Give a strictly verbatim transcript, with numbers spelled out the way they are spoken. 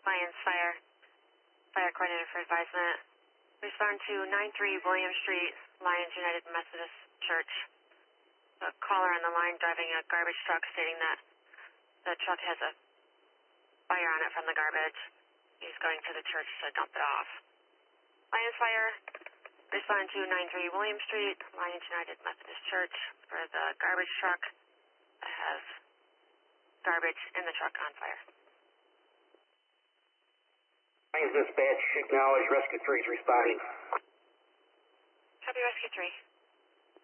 Lions Fire, Fire Coordinator for advisement. Respond to nine three William Street, Lions United Methodist Church. A caller on the line driving a garbage truck stating that the truck has a fire on it from the garbage. He's going to the church to dump it off. Lions Fire, respond to nine three William Street, Lions United Methodist Church for the garbage truck that has garbage in the truck on fire. Lions Dispatch, acknowledge Rescue three is responding. Copy Rescue three.